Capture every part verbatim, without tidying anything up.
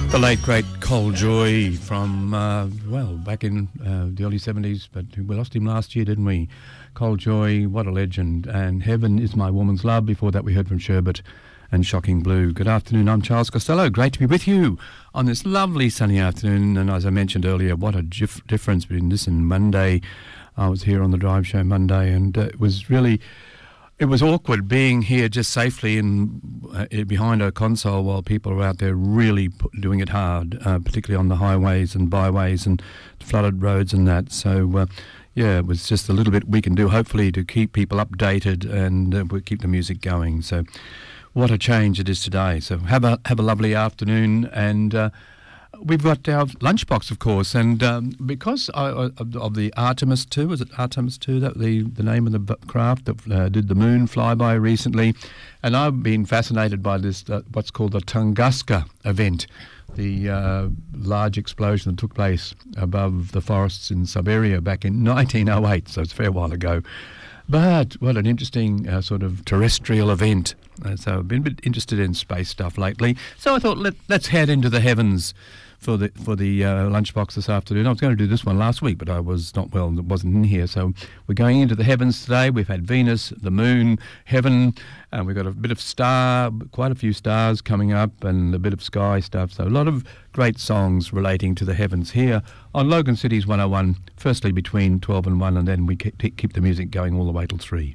The late, great Col Joy from, uh, well, back in uh, the early seventies, but we lost him last year, didn't we? Col Joy, what a legend. And Heaven is My Woman's Love. Before that, we heard from Sherbet and Shocking Blue. Good afternoon, I'm Charles Costello. Great to be with you on this lovely sunny afternoon. And as I mentioned earlier, what a dif- difference between this and Monday. I was here on the Drive Show Monday, and uh, it was really... It was awkward being here just safely in, uh, behind a console while people are out there really p- doing it hard, uh, particularly on the highways and byways and flooded roads and that. So, uh, yeah, it was just a little bit we can do, hopefully, to keep people updated and uh, we'll keep the music going. So what a change it is today. So have a have a lovely afternoon, and uh, we've got our lunchbox, of course, and um, because I, I, of the Artemis two, is it Artemis two, that the, the name of the craft that uh, did the moon flyby recently, and I've been fascinated by this, uh, what's called the Tunguska event, the uh, large explosion that took place above the forests in Siberia back in nineteen oh eight, so it's a fair while ago. But what an interesting uh, sort of terrestrial event. Uh, so I've been a bit interested in space stuff lately. So I thought let, let's head into the heavens for the for the uh, lunchbox this afternoon. I was going to do this one last week, but I was not well and wasn't in here. So we're going into the heavens today. We've had Venus, the moon, heaven, and we've got a bit of star, quite a few stars coming up, and a bit of sky stuff. So a lot of great songs relating to the heavens here on Logan City's one oh one, firstly between twelve and one, and then we keep, keep the music going all the way till three.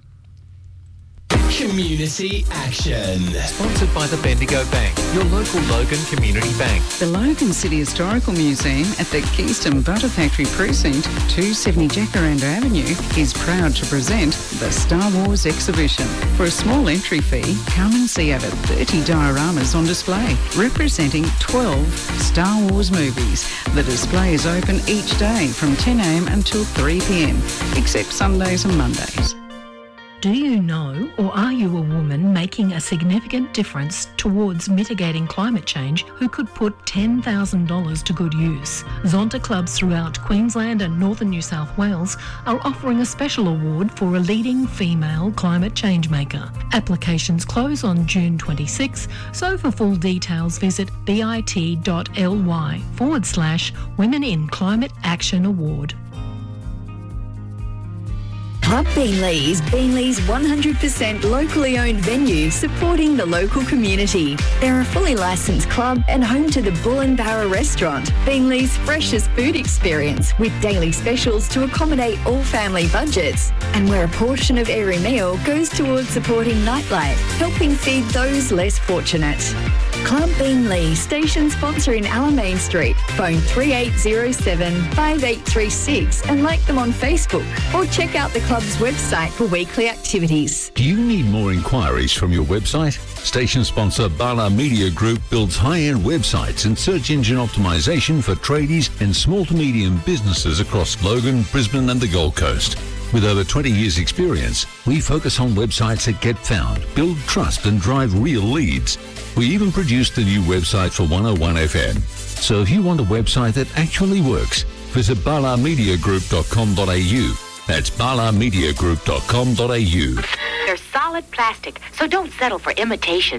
Community Action. Sponsored by the Bendigo Bank, your local Logan Community Bank. The Logan City Historical Museum at the Kingston Butter Factory Precinct, two seventy Jacaranda Avenue, is proud to present the Star Wars exhibition. For a small entry fee, come and see over thirty dioramas on display, representing twelve Star Wars movies. The display is open each day from ten a.m. until three p.m, except Sundays and Mondays. Do you know, or are you a woman making a significant difference towards mitigating climate change who could put ten thousand dollars to good use? Zonta clubs throughout Queensland and northern New South Wales are offering a special award for a leading female climate change maker. Applications close on June twenty-sixth, so for full details visit bit.ly forward slash Women in Climate Action Award. Club Beanley is Beanley's one hundred percent locally owned venue supporting the local community. They're a fully licensed club and home to the Bull and Barra restaurant, Beanley's freshest food experience with daily specials to accommodate all family budgets, and where a portion of every meal goes towards supporting nightlife, helping feed those less fortunate. Club Beanley, station sponsor in Alamein Street. Phone three eight zero seven, five eight three six and like them on Facebook, or check out the club's website for weekly activities. Do you need more inquiries from your website? Station sponsor Bala Media Group builds high-end websites and search engine optimization for tradies and small to medium businesses across Logan, Brisbane and the Gold Coast. With over twenty years experience, we focus on websites that get found, build trust and drive real leads. We even produced the new website for one oh one F M. So if you want a website that actually works, visit bala media group dot com dot a u. That's bala media group dot com dot a u. They're solid plastic, so don't settle for imitation.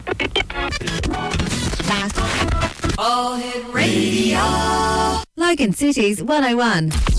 All Hit Radio. Logan City's one oh one.